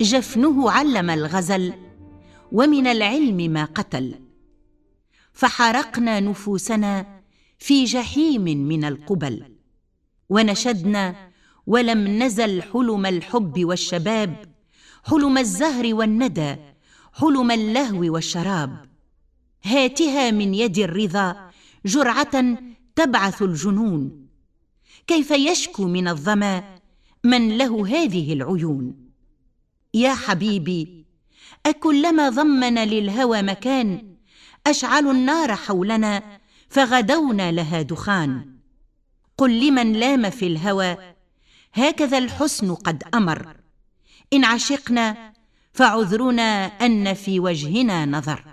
جفنه علم الغزل، ومن العلم ما قتل. فحرقنا نفوسنا في جحيم من القبل، ونشدنا ولم نزل حلم الحب والشباب، حلم الزهر والندى، حلم اللهو والشراب. هاتها من يد الرضا جرعة تبعث الجنون، كيف يشكو من الظما من له هذه العيون؟ يا حبيبي، أكلما ضمن للهوى مكان أشعلوا النار حولنا فغدونا لها دخان. قل لمن لام في الهوى هكذا الحسن قد أمر، إن عشقنا فعذرنا أن في وجهنا نظر.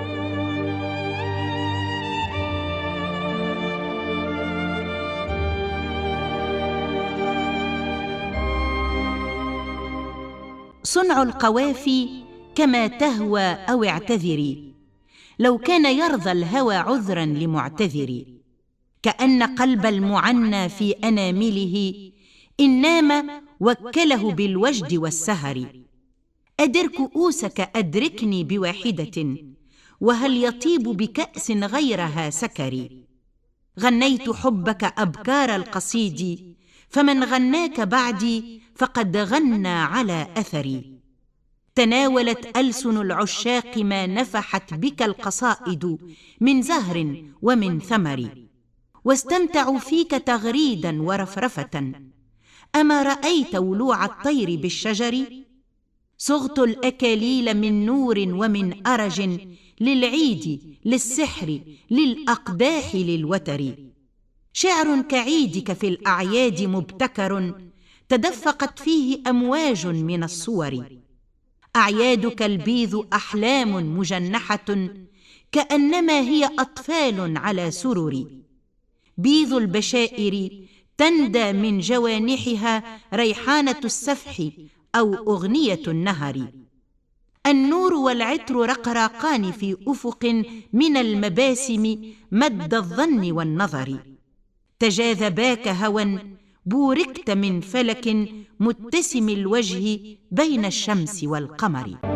صنع القوافي كما تهوى أو اعتذري، لو كان يرضى الهوى عذرا لمعتذري. كأن قلب المعنى في أنامله إن نام وكله بالوجد والسهر. أدر كؤوسك أدركني بواحدة، وهل يطيب بكأس غيرها سكري. غنيت حبك أبكار القصيد، فمن غناك بعدي فقد غنى على أثري. تناولت ألسن العشاق ما نفحت بك القصائد من زهر ومن ثمر، واستمتعوا فيك تغريدا ورفرفة. أما رأيت ولوع الطير بالشجر؟ صغت الأكاليل من نور ومن أرج، للعيد للسحر للأقداح للوتر. شعر كعيدك في الأعياد مبتكر، تدفقت فيه أمواج من الصور. أعيادك البيض أحلام مجنحة، كأنما هي أطفال على سرر. بيض البشائر تندى من جوانحها ريحانة السفح أو أغنية النهر. النور والعطر رقراقان في أفق من المباسم مد الظن والنظر. تجاذباك هوى بوركت من فلك متسم الوجه بين الشمس والقمر.